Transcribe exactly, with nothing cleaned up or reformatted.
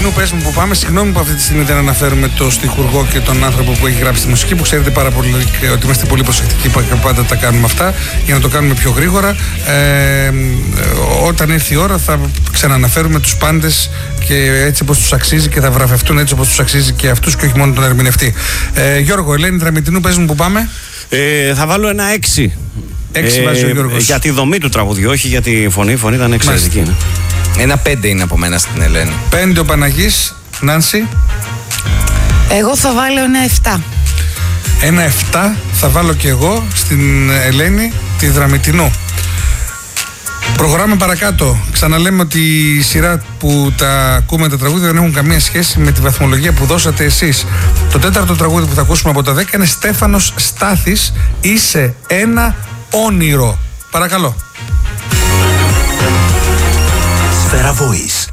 Δραμητινού, πες μου που πάμε. Συγγνώμη που αυτή τη στιγμή δεν αναφέρουμε τον στιχουργό και τον άνθρωπο που έχει γράψει τη μουσική, που ξέρετε πάρα πολύ ότι είμαστε πολύ προσεκτικοί και πάντα τα κάνουμε αυτά για να το κάνουμε πιο γρήγορα. Ε, όταν έρθει η ώρα θα ξαναναφέρουμε τους πάντες και έτσι όπως τους αξίζει και θα βραβευτούν έτσι όπως τους αξίζει και αυτούς και όχι μόνο τον ερμηνευτή. Ε, Γιώργο, Ελένη Δραμητινού, πες μου που πάμε. Ε, θα βάλω ένα έξι. Έξι ε, βάζει ο Γιώργος. Για τη δομή του τραγουδιού, όχι για τη φωνή. Η φωνή ήταν εξαιρετική. Ναι. Ένα πέντε είναι από μένα στην Ελένη. Πέντε ο Παναγής. Νάνση. Εγώ θα βάλω ένα εφτά. Ένα εφτά θα βάλω και εγώ στην Ελένη τη Δραμητινού. Προχωράμε παρακάτω. Ξαναλέμε ότι η σειρά που τα ακούμε τα τραγούδια δεν έχουν καμία σχέση με τη βαθμολογία που δώσατε εσείς. Το τέταρτο τραγούδι που θα ακούσουμε από τα δέκα είναι Στέφανος Στάθης, Είσαι ένα όνειρο. Παρακαλώ. Σφαίρα Voice.